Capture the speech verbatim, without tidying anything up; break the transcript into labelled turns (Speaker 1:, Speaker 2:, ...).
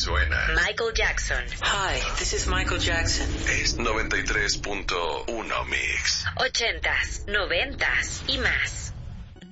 Speaker 1: suena.
Speaker 2: Michael Jackson.
Speaker 3: Hi, this is Michael Jackson.
Speaker 1: Es noventa y tres punto uno Mix.
Speaker 2: Ochentas, noventas y más.